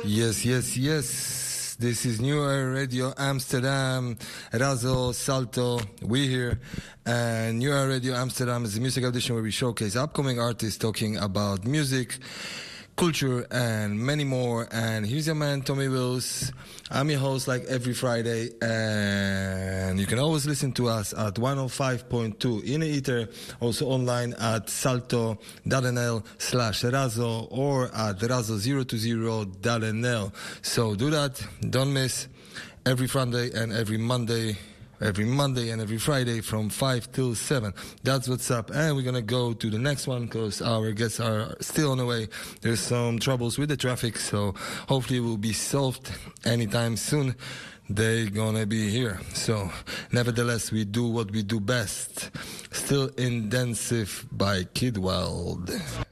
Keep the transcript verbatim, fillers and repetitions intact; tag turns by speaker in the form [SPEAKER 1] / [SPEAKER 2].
[SPEAKER 1] Yes, yes, yes. This is New Era Radio Amsterdam. Razo, Salto, we here. And New Era Radio Amsterdam is a music audition where we showcase upcoming artists talking about music, culture, and many more. And here's your man, Tommy Wills. I'm your host like every Friday. And you can always listen to us at one oh five point two in the ether. Also online at salto.nl slash razo or at razo zero two zero dot n l. So do that. Don't miss every Friday and every Monday. Every Monday and every Friday from five till seven. That's what's up. And we're going to go to the next one because our guests are still on the way. There's some troubles with the traffic, so hopefully it will be solved anytime soon. They're going to be here. So, nevertheless, we do what we do best. Still Intensive by Kid Wild.